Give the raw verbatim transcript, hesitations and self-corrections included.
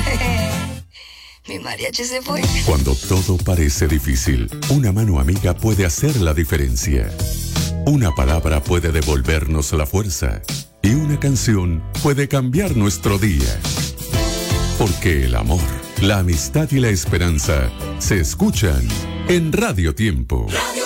Mi mariachi se fue. Cuando todo parece difícil, una mano amiga puede hacer la diferencia. Una palabra puede devolvernos la fuerza y una canción puede cambiar nuestro día. Porque el amor, la amistad y la esperanza se escuchan en Radio Tiempo. Radio